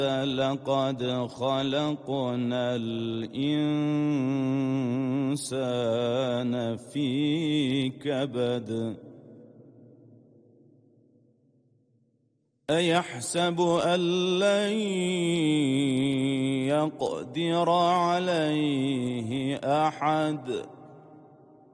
لقد خلقنا الإنسان في كبد أيحسب أن لن يقدر عليه أحد